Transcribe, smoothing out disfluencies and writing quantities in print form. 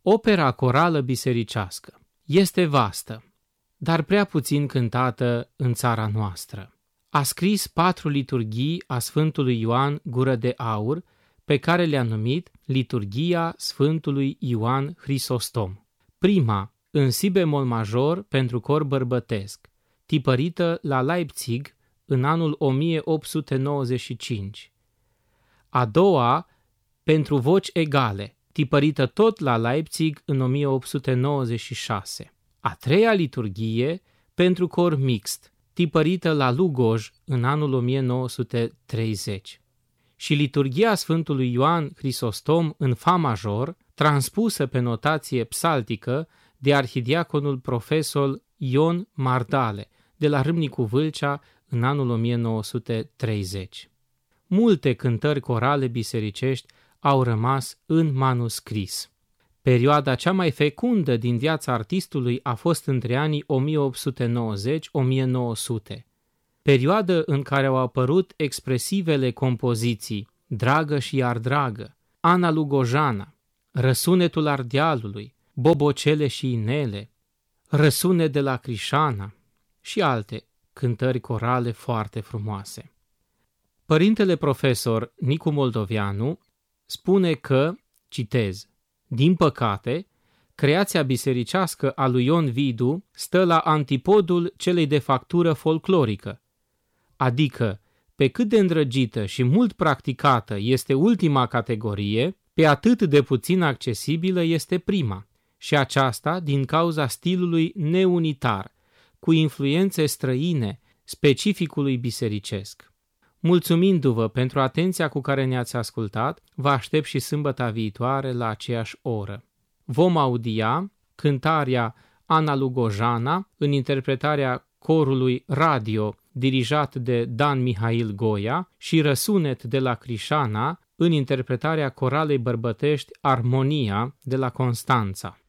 Opera corală bisericească este vastă, dar prea puțin cântată în țara noastră. A scris 4 liturghii a Sfântului Ioan Gură de Aur, pe care le-a numit Liturghia Sfântului Ioan Hristostom. Prima, în si bemol major pentru cor bărbătesc, tipărită la Leipzig în anul 1895. A doua, pentru voci egale, tipărită tot la Leipzig în 1896. A treia liturghie, pentru cor mixt, tipărită la Lugoj în anul 1930. Și liturghia Sfântului Ioan Hristostom în fa major, transpusă pe notație psaltică de arhidiaconul profesor Ion Mardale, de la Râmnicu Vâlcea în anul 1930. Multe cântări corale bisericești au rămas în manuscris. Perioada cea mai fecundă din viața artistului a fost între anii 1890-1900, perioadă în care au apărut expresivele compoziții Dragă și iar dragă, Ana Lugojana, Răsunetul Ardealului, Bobocele și inele, Răsunet de la Crișana și alte cântări corale foarte frumoase. Părintele profesor Nicu Moldovianu spune că, citez, din păcate, creația bisericească a lui Ion Vidu stă la antipodul celei de factură folclorică, adică, pe cât de îndrăgită și mult practicată este ultima categorie, pe atât de puțin accesibilă este prima, și aceasta din cauza stilului neunitar, cu influențe străine specificului bisericesc. Mulțumindu-vă pentru atenția cu care ne-ați ascultat, vă aștept și sâmbăta viitoare la aceeași oră. Vom audia cântarea Ana Lugojana în interpretarea corului radio dirijat de Dan Mihail Goia și Răsunet de la Crișana în interpretarea coralei bărbătești Armonia de la Constanța.